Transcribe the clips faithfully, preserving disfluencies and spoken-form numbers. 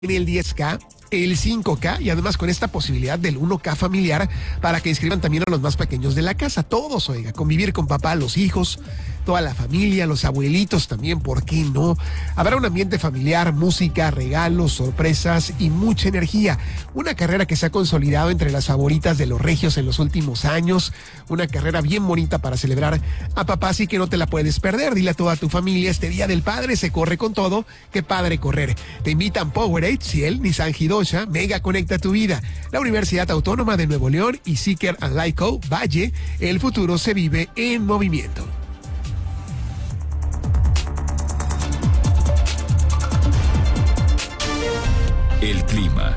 el diez K, el cinco K y además con esta posibilidad del uno K familiar para que inscriban también a los más pequeños de la casa. Todos, oiga, convivir con papá, los hijos, toda la familia, los abuelitos también, ¿por qué no? Habrá un ambiente familiar, música, regalos, sorpresas y mucha energía. Una carrera que se ha consolidado entre las favoritas de los regios en los últimos años. Una carrera bien bonita para celebrar a papá, así que no te la puedes perder. Dile a toda tu familia, este Día del Padre se corre con todo. Qué padre correr. Te invitan Powerade, Ciel, Nissan Hidosha, Mega Conecta tu Vida, la Universidad Autónoma de Nuevo León y Seeker and Lyco, Valle. El futuro se vive en movimiento. El clima.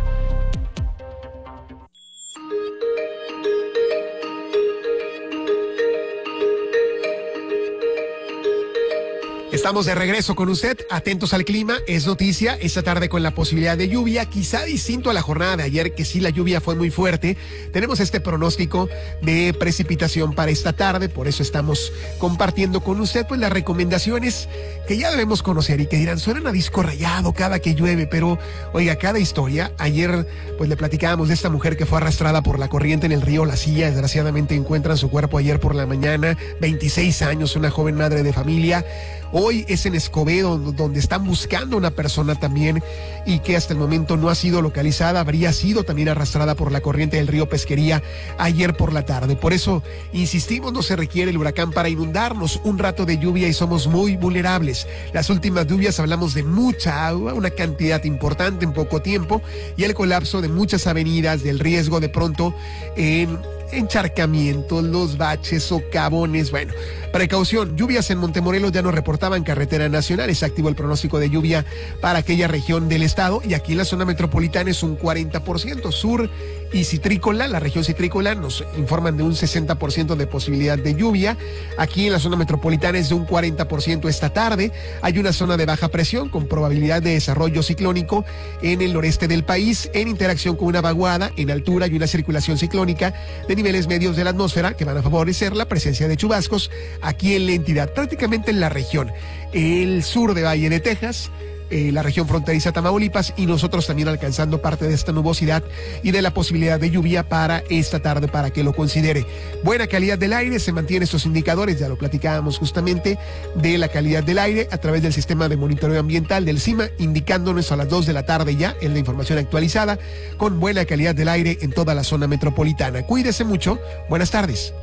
Estamos de regreso con usted, atentos al clima, es noticia, esta tarde con la posibilidad de lluvia, quizá distinto a la jornada de ayer, que sí la lluvia fue muy fuerte. Tenemos este pronóstico de precipitación para esta tarde, por eso estamos compartiendo con usted pues las recomendaciones que ya debemos conocer y que dirán, suenan a disco rayado cada que llueve, pero oiga, cada historia. Ayer pues le platicábamos de esta mujer que fue arrastrada por la corriente en el río La Silla, desgraciadamente encuentran su cuerpo ayer por la mañana, veintiséis años, una joven madre de familia. Hoy es en Escobedo, donde están buscando una persona también y que hasta el momento no ha sido localizada. Habría sido también arrastrada por la corriente del río Pesquería ayer por la tarde. Por eso, insistimos, no se requiere el huracán para inundarnos. Un rato de lluvia y somos muy vulnerables. Las últimas lluvias hablamos de mucha agua, una cantidad importante en poco tiempo y el colapso de muchas avenidas, del riesgo de pronto en encharcamientos, los baches, socavones. Bueno, precaución, lluvias en Montemorelos ya nos reportaban carretera nacional, es activo el pronóstico de lluvia para aquella región del estado y aquí en la zona metropolitana es un cuarenta por ciento, sur y citrícola, la región citrícola nos informan de un sesenta por ciento de posibilidad de lluvia, aquí en la zona metropolitana es de un cuarenta por ciento esta tarde, hay una zona de baja presión con probabilidad de desarrollo ciclónico en el noreste del país, en interacción con una vaguada en altura y una circulación ciclónica de niveles medios de la atmósfera que van a favorecer la presencia de chubascos aquí en la entidad, prácticamente en la región, el sur de Valle de Texas, eh, la región fronteriza Tamaulipas y nosotros también alcanzando parte de esta nubosidad y de la posibilidad de lluvia para esta tarde para que lo considere. Buena calidad del aire, se mantienen estos indicadores, ya lo platicábamos justamente, de la calidad del aire a través del sistema de monitoreo ambiental del CIMA, indicándonos a las dos de la tarde ya en la información actualizada con buena calidad del aire en toda la zona metropolitana. Cuídese mucho, buenas tardes.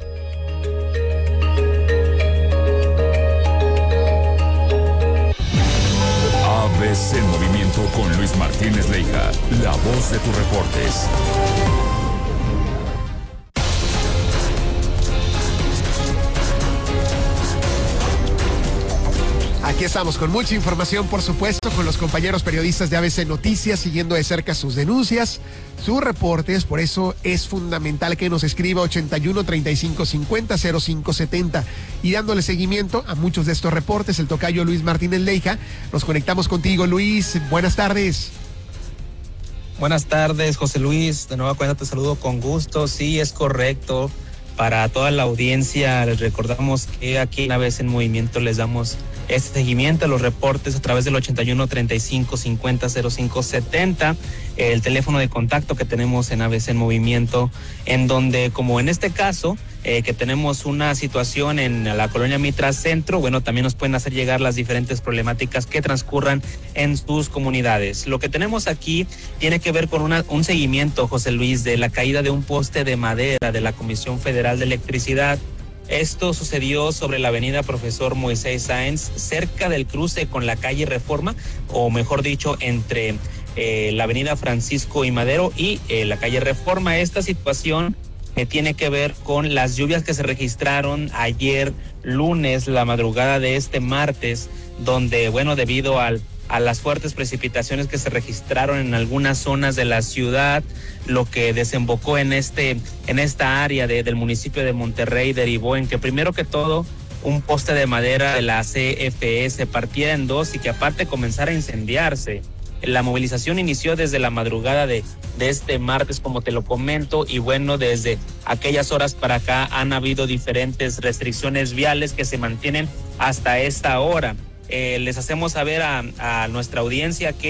A B C Movimiento con Luis Martínez Leija, la voz de tus reportes. Aquí estamos con mucha información, por supuesto, con los compañeros periodistas de A B C Noticias, siguiendo de cerca sus denuncias, sus reportes. Por eso es fundamental que nos escriba ochenta y uno, treinta y cinco, cincuenta, cero cinco setenta y dándole seguimiento a muchos de estos reportes, el tocayo Luis Martínez Leija. Nos conectamos contigo, Luis. Buenas tardes. Buenas tardes, José Luis. De nueva cuenta te saludo con gusto. Sí, es correcto. Para toda la audiencia, les recordamos que aquí en A B C en Movimiento les damos este seguimiento a los reportes a través del ochenta y uno, treinta y cinco, cincuenta, cero cinco setenta, el teléfono de contacto que tenemos en A B C en Movimiento, en donde, como en este caso, eh, que tenemos una situación en la colonia Mitra Centro, bueno, también nos pueden hacer llegar las diferentes problemáticas que transcurran en sus comunidades. Lo que tenemos aquí tiene que ver con una, un seguimiento, José Luis, de la caída de un poste de madera de la Comisión Federal de Electricidad. Esto sucedió sobre la avenida Profesor Moisés Sáenz, cerca del cruce con la calle Reforma, o mejor dicho, entre eh, la avenida Francisco y Madero y eh, la calle Reforma. Esta situación eh, tiene que ver con las lluvias que se registraron ayer lunes, la madrugada de este martes, donde, bueno, debido al a las fuertes precipitaciones que se registraron en algunas zonas de la ciudad, lo que desembocó en este en esta área de, del municipio de Monterrey derivó en que primero que todo un poste de madera de la C F E se partiera en dos y que aparte comenzara a incendiarse. La movilización inició desde la madrugada de, de este martes, como te lo comento, y bueno, desde aquellas horas para acá han habido diferentes restricciones viales que se mantienen hasta esta hora. Eh, les hacemos saber a, a nuestra audiencia que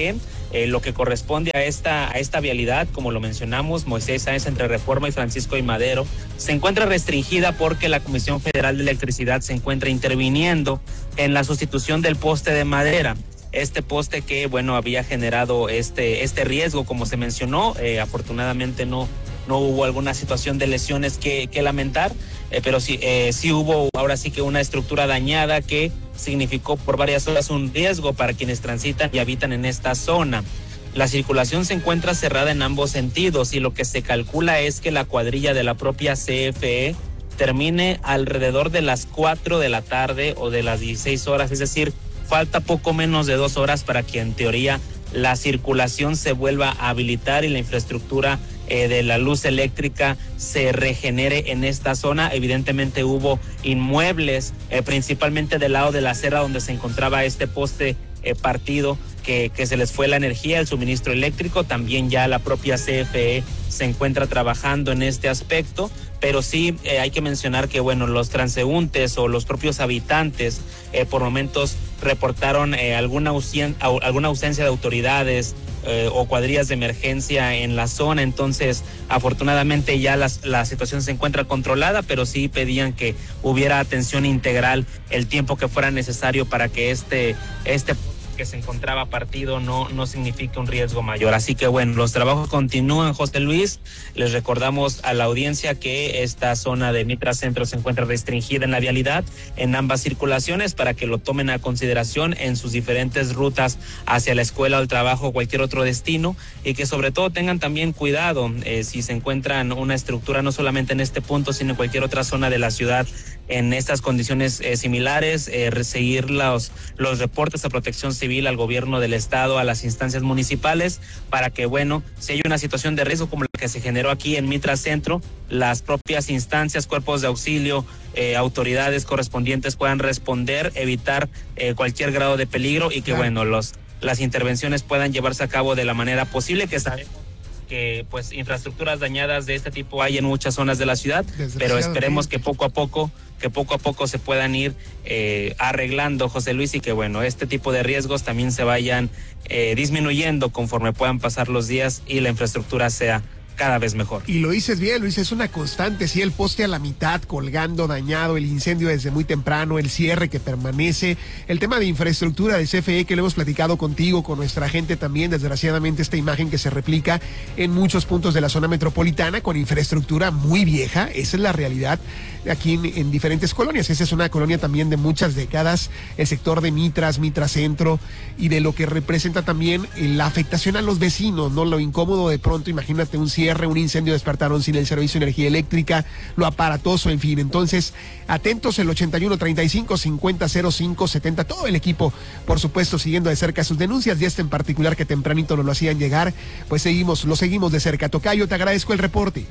Eh, lo que corresponde a esta, a esta vialidad, como lo mencionamos, Moisés Sáenz entre Reforma y Francisco y Madero, se encuentra restringida porque la Comisión Federal de Electricidad se encuentra interviniendo en la sustitución del poste de madera. Este poste que, bueno, había generado este, este riesgo, como se mencionó, eh, afortunadamente no, no hubo alguna situación de lesiones que, que lamentar, eh, pero sí, eh, sí hubo ahora sí que una estructura dañada que significó por varias horas un riesgo para quienes transitan y habitan en esta zona. La circulación se encuentra cerrada en ambos sentidos y lo que se calcula es que la cuadrilla de la propia C F E termine alrededor de las cuatro de la tarde o de las dieciséis horas, es decir, falta poco menos de dos horas para que en teoría la circulación se vuelva a habilitar y la infraestructura eh, de la luz eléctrica se regenere en esta zona. Evidentemente hubo inmuebles, eh, principalmente del lado de la acera donde se encontraba este poste eh, partido, que, que se les fue la energía, el suministro eléctrico. También ya la propia C F E se encuentra trabajando en este aspecto, pero sí eh, hay que mencionar que, bueno, los transeúntes o los propios habitantes eh, por momentos reportaron eh, alguna, ausen alguna ausencia de autoridades eh, o cuadrillas de emergencia en la zona. Entonces, afortunadamente ya las, la situación se encuentra controlada, pero sí pedían que hubiera atención integral el tiempo que fuera necesario para que este, este que se encontraba partido no, no significa un riesgo mayor. Así que bueno, los trabajos continúan, José Luis. Les recordamos a la audiencia que esta zona de Mitra Centro se encuentra restringida en la vialidad en ambas circulaciones para que lo tomen a consideración en sus diferentes rutas hacia la escuela o el trabajo o cualquier otro destino, y que sobre todo tengan también cuidado eh, si se encuentran una estructura no solamente en este punto sino en cualquier otra zona de la ciudad en estas condiciones eh, similares, eh, seguir los, los reportes a Protección Civil, al gobierno del estado, a las instancias municipales, para que, bueno, si hay una situación de riesgo como la que se generó aquí en Mitra Centro, las propias instancias, cuerpos de auxilio, eh, autoridades correspondientes puedan responder, evitar eh, cualquier grado de peligro y que, claro, bueno, los, las intervenciones puedan llevarse a cabo de la manera posible, que sabemos que pues infraestructuras dañadas de este tipo hay en muchas zonas de la ciudad, pero esperemos que poco a poco, que poco a poco se puedan ir eh, arreglando, José Luis, y que bueno, este tipo de riesgos también se vayan eh, disminuyendo conforme puedan pasar los días y la infraestructura sea cada vez mejor. Y lo dices bien, Luis, es una constante, sí, el poste a la mitad, colgando, dañado, el incendio desde muy temprano, el cierre que permanece, el tema de infraestructura de C F E que lo hemos platicado contigo, con nuestra gente también, desgraciadamente esta imagen que se replica en muchos puntos de la zona metropolitana con infraestructura muy vieja, esa es la realidad aquí en, en diferentes colonias. Esa es una colonia también de muchas décadas, el sector de Mitras, Mitra Centro, y de lo que representa también la afectación a los vecinos, ¿no? Lo incómodo de pronto, imagínate un cierre, un incendio, despertaron sin el servicio de energía eléctrica, lo aparatoso, en fin. Entonces, atentos, el ochenta y uno treinta y cinco cincuenta cero cinco setenta, todo el equipo, por supuesto, siguiendo de cerca sus denuncias, y este en particular que tempranito nos lo hacían llegar, pues seguimos, lo seguimos de cerca. Tocayo, te agradezco el reporte.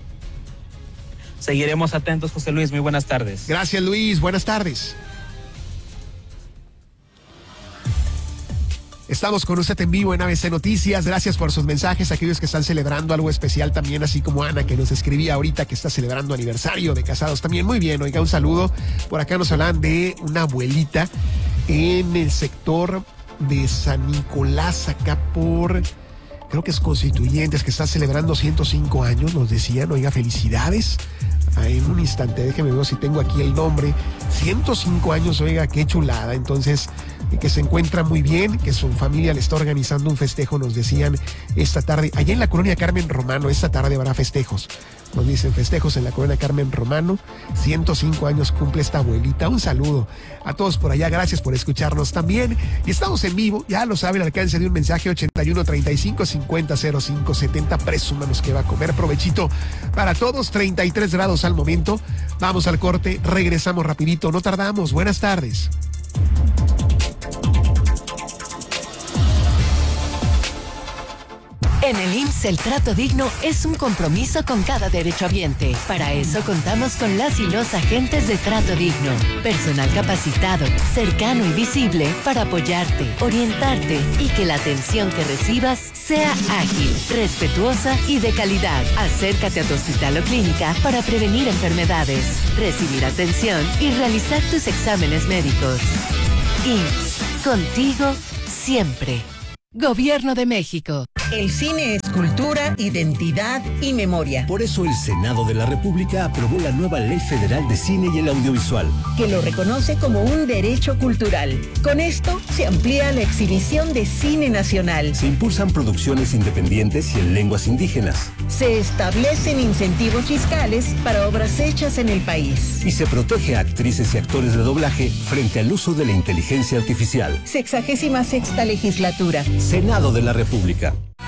Seguiremos atentos, José Luis, muy buenas tardes. Gracias, Luis, buenas tardes. Estamos con usted en vivo en A B C Noticias. Gracias por sus mensajes, aquellos que están celebrando algo especial también, así como Ana, que nos escribía ahorita que está celebrando aniversario de casados también. Muy bien, oiga, un saludo. Por acá nos hablan de una abuelita en el sector de San Nicolás, acá por, creo que es Constituyentes, que está celebrando ciento cinco años, nos decían. Oiga, felicidades. Ahí en un instante, déjeme ver si tengo aquí el nombre. ciento cinco años, oiga, qué chulada. Entonces, que se encuentra muy bien, que su familia le está organizando un festejo, nos decían esta tarde. Allá en la colonia Carmen Romano, esta tarde habrá festejos. Nos dicen festejos en la colonia Carmen Romano. ciento cinco años cumple esta abuelita. Un saludo a todos por allá. Gracias por escucharnos también. Y estamos en vivo, ya lo sabe, el alcance de un mensaje ochenta y uno treinta y cinco cincuenta cero cinco setenta. Presúmanos que va a comer. Provechito para todos. treinta y tres grados al momento. Vamos al corte. Regresamos rapidito. No tardamos. Buenas tardes. En el I M S S el trato digno es un compromiso con cada derechohabiente. Para eso contamos con las y los agentes de Trato Digno. Personal capacitado, cercano y visible para apoyarte, orientarte y que la atención que recibas sea ágil, respetuosa y de calidad. Acércate a tu hospital o clínica para prevenir enfermedades, recibir atención y realizar tus exámenes médicos. I M S S, contigo siempre. Gobierno de México. El cine es cultura, identidad y memoria. Por eso el Senado de la República aprobó la nueva Ley Federal de Cine y el Audiovisual, que lo reconoce como un derecho cultural. Con esto se amplía la exhibición de cine nacional. Se impulsan producciones independientes y en lenguas indígenas. Se establecen incentivos fiscales para obras hechas en el país. Y se protege a actrices y actores de doblaje frente al uso de la inteligencia artificial. Sexagésima sexta legislatura. Senado de la República.